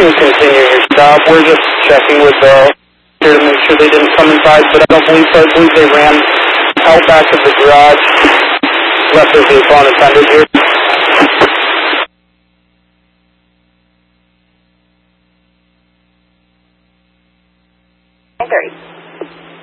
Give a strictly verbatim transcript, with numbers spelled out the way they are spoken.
can continue your stop. We're just checking with the here to make sure they didn't come inside, but I don't believe so. I believe they ran out back of the garage, left their vehicle unattended here. Okay.